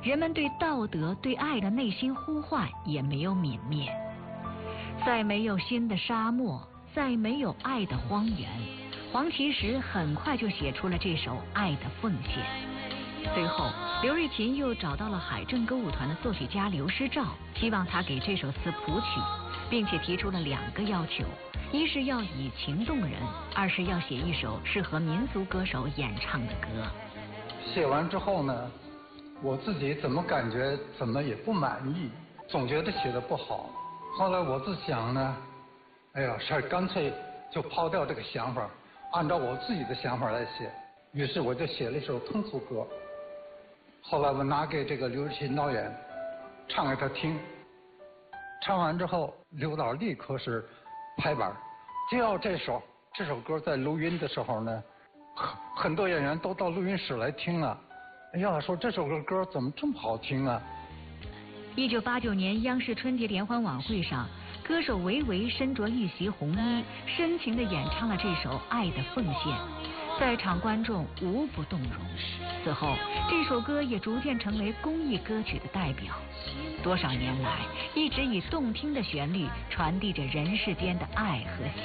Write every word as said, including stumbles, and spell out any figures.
人们对道德、对爱的内心呼唤也没有泯灭。在没有新的沙漠，在没有爱的荒原，黄奇石很快就写出了这首《爱的奉献》。随后，刘瑞琴又找到了海镇歌舞团的作曲家刘师照，希望他给这首词谱曲，并且提出了两个要求：一是要以情动人，二是要写一首适合民族歌手演唱的歌。 写完之后呢，我自己怎么感觉怎么也不满意，总觉得写的不好。后来我自想呢，哎呀，是干脆就抛掉这个想法，按照我自己的想法来写。于是我就写了一首通俗歌。后来我拿给这个刘瑞琴导演唱给他听，唱完之后，刘导立刻是拍板，就要这首这首歌在录音的时候呢，很很多演员都到录音室来听了。哎呀，说这首歌歌怎么这么好听啊！ 一九八九年央视春节联欢晚会上，歌手维维身着一袭红衣，深情地演唱了这首《爱的奉献》，在场观众无不动容。此后，这首歌也逐渐成为公益歌曲的代表。多少年来，一直以动听的旋律传递着人世间的爱和